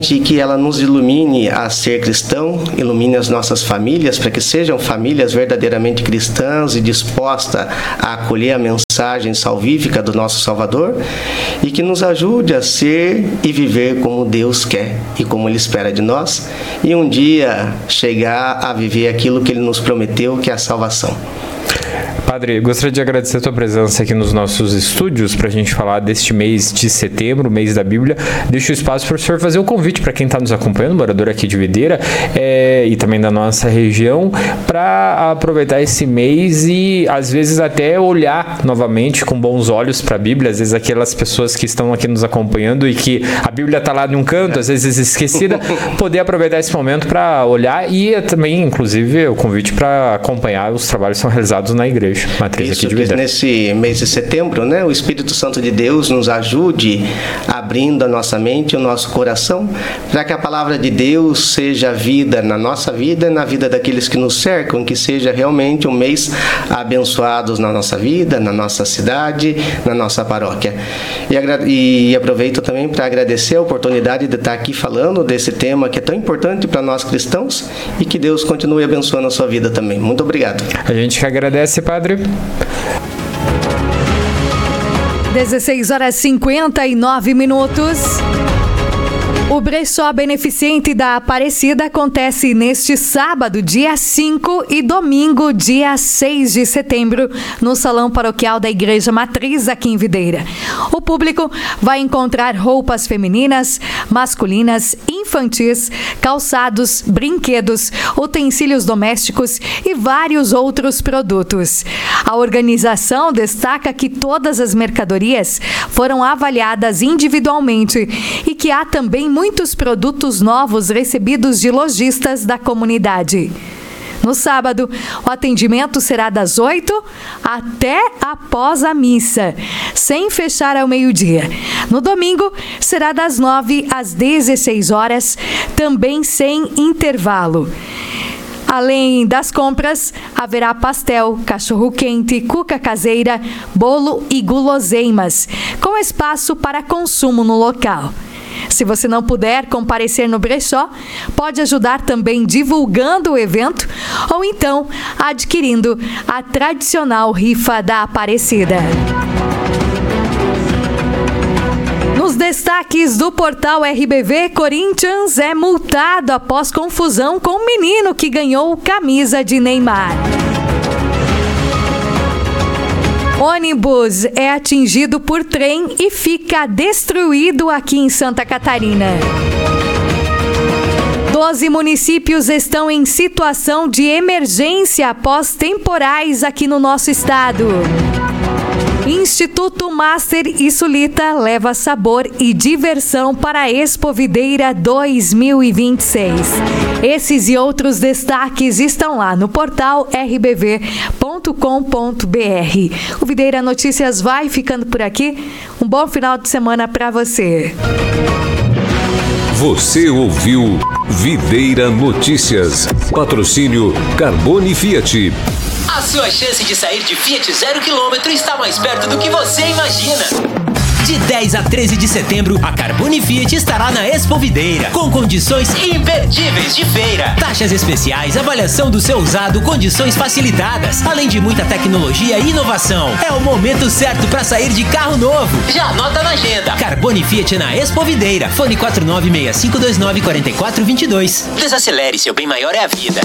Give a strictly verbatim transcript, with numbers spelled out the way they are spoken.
e que ela nos ilumine a ser cristão, ilumine as nossas famílias, para que sejam famílias verdadeiramente cristãs e dispostas a acolher a mensagem salvífica do nosso Salvador, e que nos ajude a ser e viver como Deus quer e como Ele espera de nós, e um dia chegar a viver aquilo que Ele nos prometeu, que é a salvação. Padre, gostaria de agradecer a tua presença aqui nos nossos estúdios para a gente falar deste mês de setembro, mês da Bíblia. Deixo o espaço para o senhor fazer o convite para quem está nos acompanhando, morador aqui de Videira é, e também da nossa região, para aproveitar esse mês e às vezes até olhar novamente com bons olhos para a Bíblia. Às vezes aquelas pessoas que estão aqui nos acompanhando e que a Bíblia está lá num canto, às vezes esquecida, poder aproveitar esse momento para olhar e também, inclusive, o convite para acompanhar os trabalhos que são realizados na igreja matriz Isso, aqui de que nesse mês de setembro, né, o Espírito Santo de Deus nos ajude abrindo a nossa mente e o nosso coração para que a palavra de Deus seja vida na nossa vida e na vida daqueles que nos cercam, que seja realmente um mês abençoado na nossa vida, na nossa cidade, na nossa paróquia. E, agra- e aproveito também para agradecer a oportunidade de estar aqui falando desse tema que é tão importante para nós cristãos e que Deus continue abençoando a sua vida também. Muito obrigado. A gente que agradece, Padre. dezesseis horas e cinquenta e nove minutos. O Brechó Beneficente da Aparecida acontece neste sábado, dia cinco, e domingo, dia seis de setembro, no Salão Paroquial da Igreja Matriz, aqui em Videira. O público vai encontrar roupas femininas, masculinas, infantis, calçados, brinquedos, utensílios domésticos e vários outros produtos. A organização destaca que todas as mercadorias foram avaliadas individualmente e que há também muitos produtos novos recebidos de lojistas da comunidade. No sábado, o atendimento será das oito até após a missa, sem fechar ao meio-dia. No domingo, será das nove às dezesseis horas, também sem intervalo. Além das compras, haverá pastel, cachorro-quente, cuca caseira, bolo e guloseimas, com espaço para consumo no local. Se você não puder comparecer no brechó, pode ajudar também divulgando o evento ou então adquirindo a tradicional rifa da Aparecida. Nos destaques do portal R B V, Corinthians é multado após confusão com um menino que ganhou camisa de Neymar. Ônibus é atingido por trem e fica destruído aqui em Santa Catarina. Doze municípios estão em situação de emergência após temporais aqui no nosso estado. Instituto Master e Sulita leva sabor e diversão para a Expo Videira dois mil e vinte e seis. Esses e outros destaques estão lá no portal r b v ponto com ponto b r. O Videira Notícias vai ficando por aqui. Um bom final de semana para você. Você ouviu Videira Notícias. Patrocínio Carbone Fiat. A sua chance de sair de Fiat zero quilômetro está mais perto do que você imagina. De dez a treze de setembro, a Carbone Fiat estará na Expo Videira, com condições imperdíveis de feira. Taxas especiais, avaliação do seu usado, condições facilitadas, além de muita tecnologia e inovação. É o momento certo para sair de carro novo. Já anota na agenda. Carbone Fiat na Expo Videira. Fone quatro nove seis cinco dois nove quatro quatro dois dois. Desacelere, seu bem maior é a vida.